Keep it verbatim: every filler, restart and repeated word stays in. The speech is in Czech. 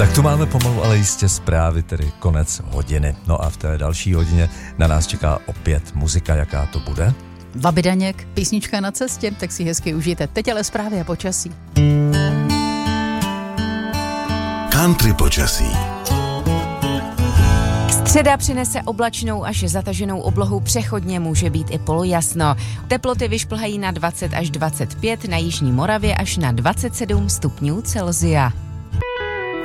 Tak tu máme pomalu, ale jistě zprávy, tedy konec hodiny. No a v té další hodině na nás čeká opět muzika, jaká to bude? Vaby Daněk, písnička na cestě, tak si hezky užijte. Teď ale zprávy a počasí. Country počasí. Středa přinese oblačnou až zataženou oblohu, přechodně může být i polojasno. Teploty vyšplhají na dvacet až dvacet pět, na jižní Moravě až na dvacet sedm stupňů Celsia.